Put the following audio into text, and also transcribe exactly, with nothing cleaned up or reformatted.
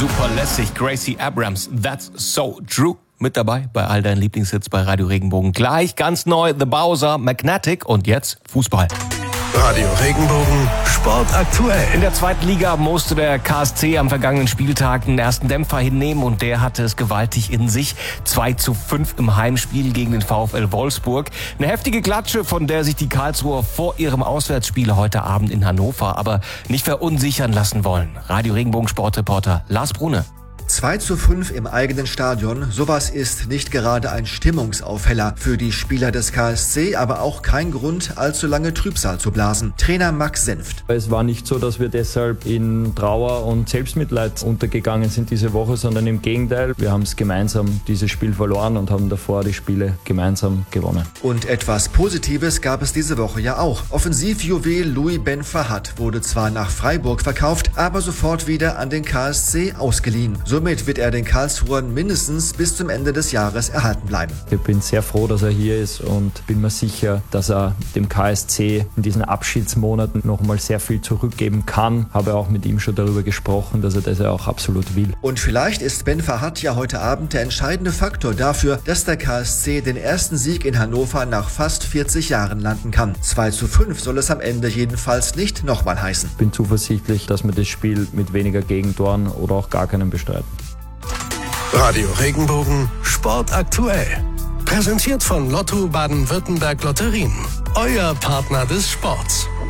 Super lässig, Gracie Abrams, That's So True. Mit dabei bei all deinen Lieblingshits bei Radio Regenbogen. Gleich ganz neu, The Bowser, Magnetic und jetzt Fußball. Radio Regenbogen, Sport aktuell. In der zweiten Liga musste der K S C am vergangenen Spieltag den ersten Dämpfer hinnehmen und der hatte es gewaltig in sich. zwei zu fünf im Heimspiel gegen den VfL Wolfsburg. Eine heftige Klatsche, von der sich die Karlsruher vor ihrem Auswärtsspiel heute Abend in Hannover aber nicht verunsichern lassen wollen. Radio Regenbogen Sportreporter Lars Brune. zwei zu fünf im eigenen Stadion, sowas ist nicht gerade ein Stimmungsaufheller für die Spieler des K S C, aber auch kein Grund, allzu lange Trübsal zu blasen. Trainer Max Senft. Es war nicht so, dass wir deshalb in Trauer und Selbstmitleid untergegangen sind diese Woche, sondern im Gegenteil. Wir haben es gemeinsam dieses Spiel verloren und haben davor die Spiele gemeinsam gewonnen. Und etwas Positives gab es diese Woche ja auch. Offensivjuwel Louis Ben Fahad wurde zwar nach Freiburg verkauft, aber sofort wieder an den K S C ausgeliehen. Somit wird er den Karlsruhern mindestens bis zum Ende des Jahres erhalten bleiben. Ich bin sehr froh, dass er hier ist und bin mir sicher, dass er dem K S C in diesen Abschiedsmonaten nochmal sehr viel zurückgeben kann. Habe auch mit ihm schon darüber gesprochen, dass er das ja auch absolut will. Und vielleicht ist Ben Fahad ja heute Abend der entscheidende Faktor dafür, dass der K S C den ersten Sieg in Hannover nach fast vierzig Jahren landen kann. zwei zu fünf soll es am Ende jedenfalls nicht nochmal heißen. Ich bin zuversichtlich, dass wir das Spiel mit weniger Gegentoren oder auch gar keinen bestreiten. Radio Regenbogen, Sport aktuell. Präsentiert von Lotto Baden-Württemberg Lotterien. Euer Partner des Sports.